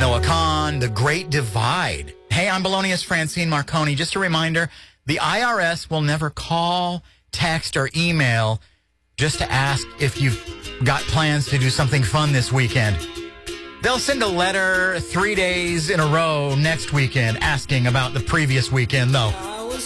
Noah Kahn, The Great Divide. Hey, I'm Belonious Francine Marconi. Just a reminder, the IRS will never call, text, or email just to ask if you've got plans to do something fun this weekend. They'll send a letter 3 days in a row next weekend asking about the previous weekend, though.